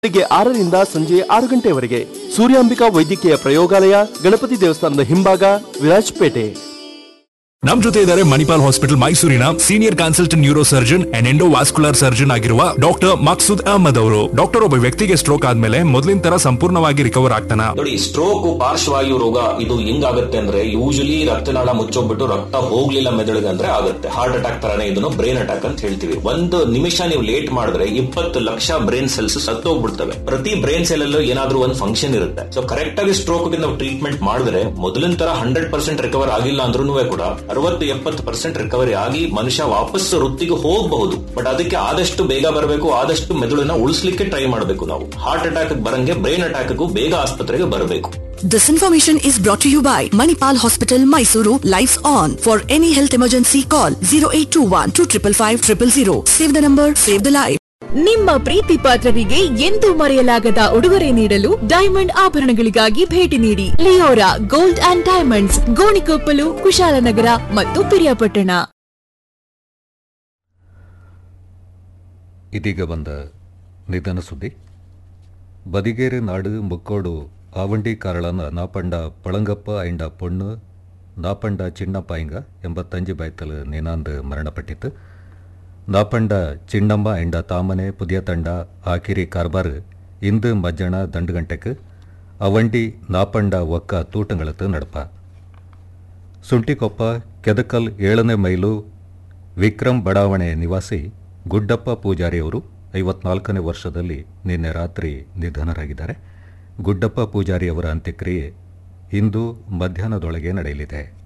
ಬೆಳಿಗ್ಗೆ 6ರಿಂದ ಸಂಜೆ 6 ಗಂಟೆವರೆಗೆ ಸೂರ್ಯಾಂಬಿಕಾ ವೈದ್ಯಕೀಯ ಪ್ರಯೋಗಾಲಯ, ಗಣಪತಿ ದೇವಸ್ಥಾನದ ಹಿಂಭಾಗ, ವಿರಾಜಪೇಟೆ. ನಮ್ ಜೊತೆ ಇದ್ದಾರೆ ಮಣಿಪಾಲ್ ಹಾಸ್ಪಿಟಲ್ ಮೈಸೂರಿನ senior consultant neuro surgeon and endovascular surgeon ಆಗಿರುವ ಡಾಕ್ಟರ್ ಮಕ್ಸೂದ್ ಅಹಮದ್ ಅವರು. ಡಾಕ್ಟರ್, ಒಬ್ಬ ವ್ಯಕ್ತಿಗೆ ಸ್ಟ್ರೋಕ್ ಆದ್ಮೇಲೆ ಮೊದಲಿನ ತರ ಸಂಪೂರ್ಣವಾಗಿ ರಿಕವರ್ ಆಗ್ತಾನ? ನೋಡಿ, ಸ್ಟ್ರೋಕ್ ಪಾರ್ಶ್ವವಾಯು ರೋಗ ಇದು ಹೆಂಗಾಗುತ್ತೆ ಅಂದ್ರೆ, ಯೂಶಲಿ ರಕ್ತನಾಳ ಮುಚ್ಚೋಗ್ಬಿಟ್ಟು ರಕ್ತ ಹೋಗ್ಲಿಲ್ಲ ಮೆದುಳಿಗೆ ಅಂದ್ರೆ ಆಗುತ್ತೆ. ಹಾರ್ಟ್ ಅಟ್ಯಾಕ್ ತರಾನೇ ಇದನ್ನು ಬ್ರೈನ್ ಅಟ್ಯಾಕ್ ಅಂತ ಹೇಳ್ತೀವಿ. ಒಂದು ನಿಮಿಷ ನೀವು ಲೇಟ್ ಮಾಡಿದ್ರೆ 20 ಲಕ್ಷ ಬ್ರೈನ್ ಸೆಲ್ಸ್ ಸತ್ತೋಗ್ಬಿಡ್ತವೆ. ಪ್ರತಿ ಬ್ರೈನ್ ಸೆಲ್ ಅಲ್ಲೂ ಏನಾದ್ರೂ ಒಂದು ಫಂಕ್ಷನ್ ಇರುತ್ತೆ. ಸೊ ಕರೆಕ್ಟ್ ಆಗಿ ಸ್ಟ್ರೋಕ್ ನಾವು ಟ್ರೀಟ್ಮೆಂಟ್ ಮಾಡಿದ್ರೆ ಮೊದಲಿನ ತರ 100% ರಿಕವರ್ ಆಗಿಲ್ಲ ಅಂದ್ರೂ ಕೂಡ 60-70% ರಿಕವರಿ ಆಗಿ ಮನುಷ್ಯ ವಾಪಸ್ ವೃತ್ತಿಗೆ ಹೋಗಬಹುದು. ಬಟ್ ಅದಕ್ಕೆ ಆದಷ್ಟು ಬೇಗ ಬರಬೇಕು, ಆದಷ್ಟು ಮೆದುಳನ್ನ ಉಳಿಸ್ಲಿಕ್ಕೆ ಟ್ರೈ ಮಾಡಬೇಕು. ನಾವು ಹಾರ್ಟ್ ಅಟ್ಯಾಕ್ ಬರಂಗೆ ಬ್ರೈನ್ ಅಟ್ಯಾಕ್ಗೂ ಬೇಗ ಆಸ್ಪತ್ರೆಗೆ ಬರಬೇಕು. This information is brought to you by Manipal Hospital, Mysuru. Lights on. For any health emergency, call 0821 255 000. Save the number, save the life. ನಿಮ್ಮ ಪ್ರೀತಿ ಪಾತ್ರರಿಗೆ ಎಂದೂ ಮರೆಯಲಾಗದ ಉಡುಗೊರೆ ನೀಡಲು ಡೈಮಂಡ್ ಆಭರಣಗಳಿಗಾಗಿ ಭೇಟಿ ನೀಡಿ. Leora gold and diamonds, Gonikoppal, Kushalnagar ಮತ್ತು ಪಿರಿಯಾಪಟ್ಟಣ. ಇದೀಗ ಬಂದ ನಿಧನ ಸುದ್ದಿ. ಬದಿಗೇರೆ ನಾಡು ಮುಕ್ಕೋಡು ಆವಂಡಿ ಕಾರಳನ ನಾಪಂಡ ಪಳಂಗಪ್ಪ ಐಂಡ ಪೊಣ್ಣು ನಾಪಂಡ ಚಿನ್ನಪ್ಪ ಇಂಗ 85 ಬೈತಲು ನೇನಾಂದು ಮರಣಪಟ್ಟಿತ್ತು. ನಾಪಂಡ ಚಿನ್ನಮ್ಮ ಐಂಡ ತಾಮನೆ ಪುದಿಯ ತಂಡ ಆಕಿರಿ ಕಾರ್ಬಾರ್ ಇಂದು ಮಜ್ಜಣ ದಂಡುಗಂಟೆക്ക് ಅವಂಡಿ ನಾಪಂಡ ಒಕ್ಕ ತೂಟಂಗಳತ್ತು ನಡಪ. ಸುಂಟಿಕೊಪ್ಪ ಕೆದಕಲ್ 7ನೇ ಮೈಲು ವಿಕ್ರಮ್ ಬಡಾವಣೆ ನಿವಾಸಿ ಗುಡ್ಡಪ್ಪ ಪೂಜಾರಿಯವರು 54ನೇ ವರ್ಷದಲ್ಲಿ ನಿನ್ನೆ ರಾತ್ರಿ ನಿಧನರಾಗಿದ್ದಾರೆ. ಗುಡ್ಡಪ್ಪ ಪೂಜಾರಿಯವರ ಅಂತ್ಯಕ್ರಿಯೆ ಇಂದು ಮಧ್ಯಾಹ್ನದೊಳಗೆ ನಡೆಯಲಿದೆ.